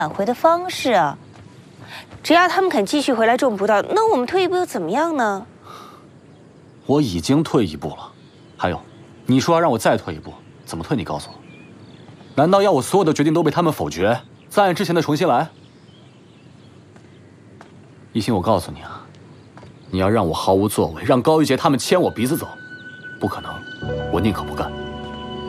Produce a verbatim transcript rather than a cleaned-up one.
挽回的方式啊。只要他们肯继续回来种葡萄，那我们退一步又怎么样呢？ 我已经退一步了，还有，你说要让我再退一步，怎么退？你告诉我，难道要我所有的决定都被他们否决，再按之前的重新来？一心，我告诉你啊，你要让我毫无作为，让高玉洁他们牵我鼻子走，不可能，我宁可不干。